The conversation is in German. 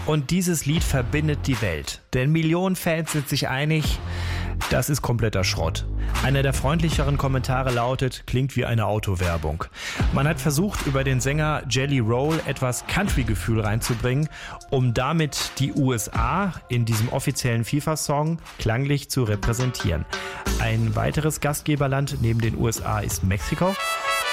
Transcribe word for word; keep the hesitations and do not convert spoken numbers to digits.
Und dieses Lied verbindet die Welt. Denn Millionen Fans sind sich einig, das ist kompletter Schrott. Einer der freundlicheren Kommentare lautet, klingt wie eine Autowerbung. Man hat versucht, über den Sänger Jelly Roll etwas Country-Gefühl reinzubringen, um damit die U S A in diesem offiziellen FIFA-Song klanglich zu repräsentieren. Ein weiteres Gastgeberland neben den U S A ist Mexiko.